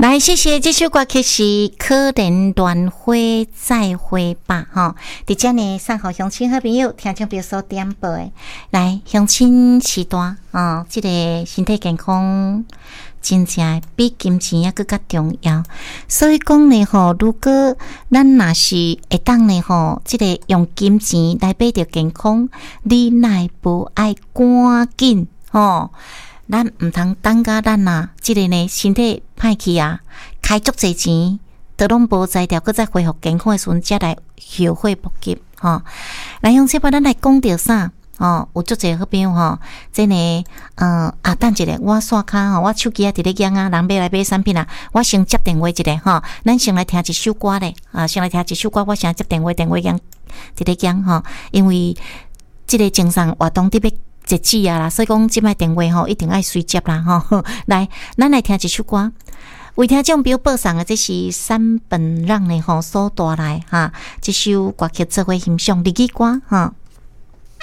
来，谢谢这首歌曲是《可怜đoàn花再会吧》哈。伫遮呢，送互乡亲好朋友，听众朋友所点播的。来，乡亲时代啊，这个身体健康真正比金钱还更加重要。所以讲呢吼，如果咱若是会当呢吼，这个用金钱来买着健康，你乃不爱赶紧吼。咱毋通等甲咱啊，即个呢身体歹去啊，开足侪钱，都拢无才调，搁再恢复健康的时阵，才来后悔不及吼。来用这把咱来讲着啥？哦，有足侪好朋友吼，即呢，等一下，我刷卡吼，我手机啊伫咧响啊，人要来买产品啊，我先接电话一下吼，咱先来听一首歌咧，先来听一首歌，我先接电话响伫咧响吼，因为即个精神活动特别。截止啊啦，所以讲即摆电话吼一定爱随接啦吼。来，咱来听一首歌，为听众朋友播送的，这是山本让的吼所带来哈，这首歌曲做伙欣赏日语歌哈。